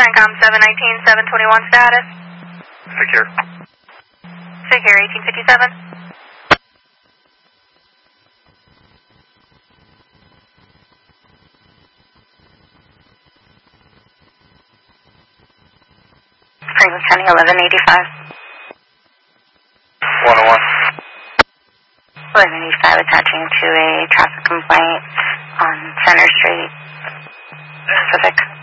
CENTCOM 719, 721 status. Secure. Secure 1857. Franklin County 1185. 101. 1185 attaching to a traffic complaint on Center Street, Pacific.